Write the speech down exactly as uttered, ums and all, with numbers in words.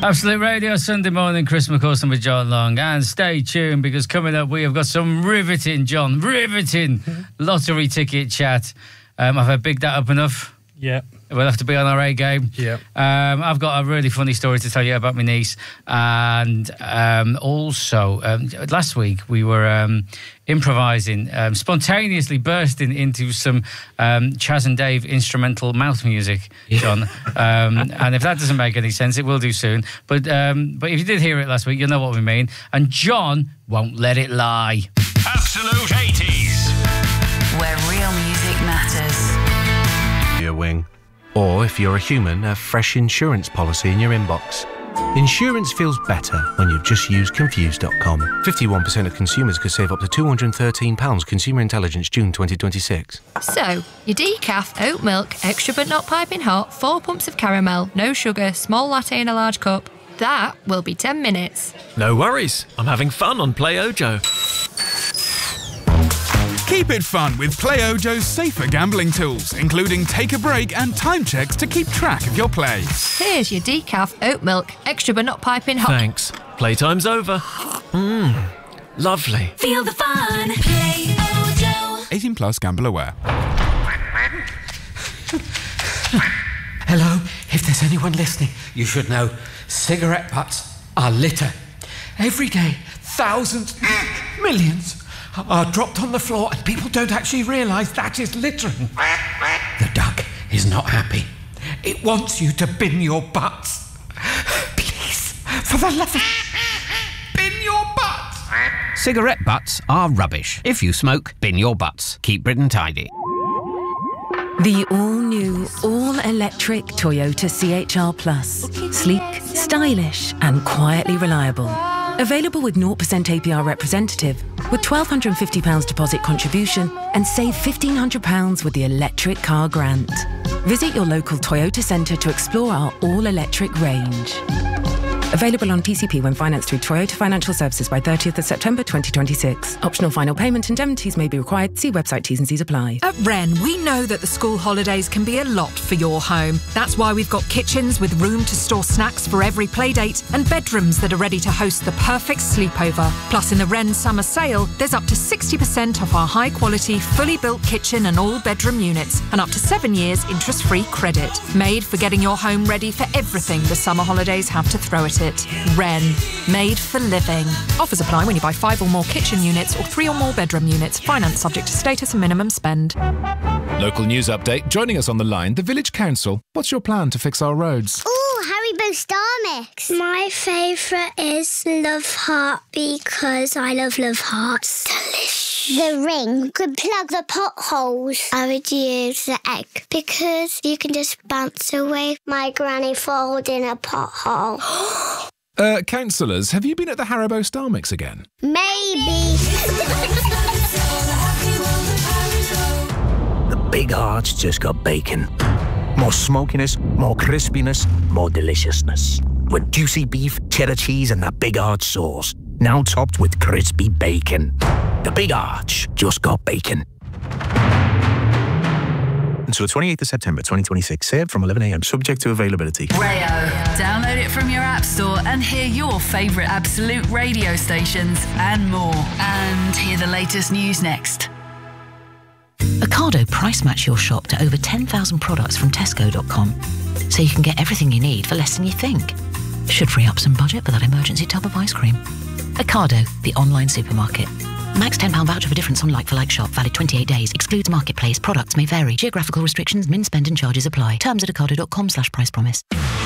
Absolute Radio, Sunday morning, Chris McCauston with John Long. And stay tuned, because coming up we have got some riveting, John, riveting lottery ticket chat. Um, have I bigged that up enough? Yeah. We'll have to be on our A game. Yeah. Um, I've got a really funny story to tell you about my niece. And um, also, um, last week we were um, improvising, um, spontaneously bursting into some um, Chaz and Dave instrumental mouth music, John. um, and if that doesn't make any sense, it will do soon. But, um, but if you did hear it last week, you'll know what we mean. And John won't let it lie. Absolute eighties. Where real music matters. Your wing. Or, if you're a human, a fresh insurance policy in your inbox. Insurance feels better when you've just used Confused dot com. fifty-one percent of consumers could save up to two hundred and thirteen pounds. Consumer Intelligence, June twenty twenty-six. So, your decaf, oat milk, extra but not piping hot, four pumps of caramel, no sugar, small latte in a large cup. That will be ten minutes. No worries. I'm having fun on Play Ojo. Keep it fun with Play Ojo's safer gambling tools, including take a break and time checks to keep track of your play. Here's your decaf, oat milk, extra but not piping hot. Thanks. Playtime's over. Mmm. Lovely. Feel the fun. Play Ojo. eighteen plus, gamble aware. Hello, if there's anyone listening, you should know cigarette butts are litter. Every day, thousands, millions are dropped on the floor, and people don't actually realise that is littering. The duck is not happy. It wants you to bin your butts. Please, for the love of... bin your butts! Cigarette butts are rubbish. If you smoke, bin your butts. Keep Britain tidy. The all-new, all-electric Toyota C H R Plus. Sleek, stylish and quietly reliable. Available with zero percent A P R representative, with one thousand two hundred and fifty pounds deposit contribution, and save fifteen hundred pounds with the electric car grant. Visit your local Toyota centre to explore our all-electric range. Available on P C P when financed through Toyota Financial Services by thirtieth of September twenty twenty-six. Optional final payment indemnities may be required. See website, T's and C's apply. At Wren, we know that the school holidays can be a lot for your home. That's why we've got kitchens with room to store snacks for every playdate and bedrooms that are ready to host the perfect sleepover. Plus, in the Wren summer sale, there's up to sixty percent off our high-quality, fully built kitchen and all-bedroom units, and up to seven years interest-free credit. Made for getting your home ready for everything the summer holidays have to throw at it. Wren, made for living. Offers apply when you buy five or more kitchen units or three or more bedroom units. Finance subject to status and minimum spend. Local news update. Joining us on the line, the Village Council. What's your plan to fix our roads? Ooh, Haribo Star Mix. My favourite is Love Heart because I love Love Hearts. Delicious. The ring could plug the potholes. I would use the egg because you can just bounce away my granny falls in a pothole. uh, councillors, have you been at the Haribo Star Mix again? Maybe. The Big Heart's just got bacon. More smokiness, more crispiness, more deliciousness. With juicy beef, cheddar cheese and that Big Arch sauce. Now topped with crispy bacon. The Big Arch just got bacon. Until the twenty-eighth of September twenty twenty-six. Served from eleven a m. Subject to availability. Rayo. Download it from your app store and hear your favourite Absolute radio stations and more. And hear the latest news next. Ocado price match your shop to over ten thousand products from Tesco dot com, so you can get everything you need for less than you think. Should free up some budget for that emergency tub of ice cream. Ocado, the online supermarket. Max ten pounds voucher for difference on like-for-like shop. Valid twenty-eight days. Excludes marketplace. Products may vary. Geographical restrictions, min spend and charges apply. Terms at ocado dot com slash price promise.